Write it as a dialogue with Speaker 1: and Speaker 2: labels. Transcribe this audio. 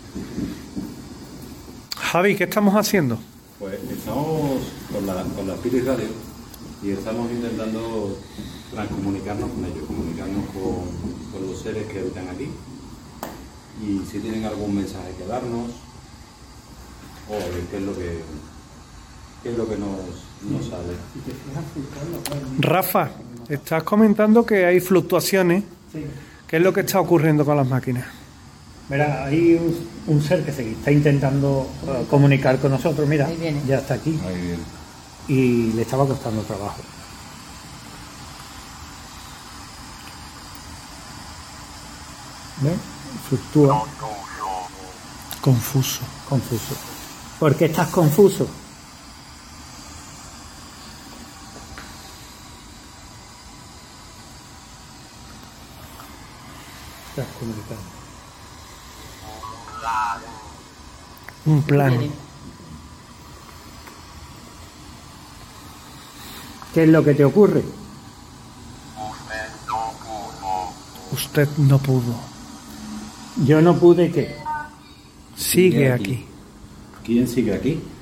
Speaker 1: Javi, ¿qué estamos haciendo?
Speaker 2: Pues estamos con la Spirit Radio y estamos intentando transcomunicarnos con ellos, comunicarnos con los seres que habitan aquí. Y si tienen algún mensaje que darnos, o qué es lo que nos sale.
Speaker 1: Rafa, estás comentando que hay fluctuaciones.
Speaker 3: Sí.
Speaker 1: ¿Qué es lo que está ocurriendo con las máquinas?
Speaker 3: Mira, hay un ser que se está intentando comunicar con nosotros. Mira,
Speaker 4: Ahí viene.
Speaker 3: ya está aquí.
Speaker 2: Muy bien.
Speaker 3: Y le estaba costando trabajo. ¿Ves? Fluctúa.
Speaker 1: Confuso.
Speaker 3: Confuso. ¿Por qué estás confuso? Estás comunicando.
Speaker 1: Un plan.
Speaker 4: Viene.
Speaker 3: ¿Qué es lo que te ocurre?
Speaker 1: Usted no pudo.
Speaker 3: Yo no pude, ¿qué?
Speaker 1: Sigue aquí.
Speaker 2: ¿Quién sigue aquí?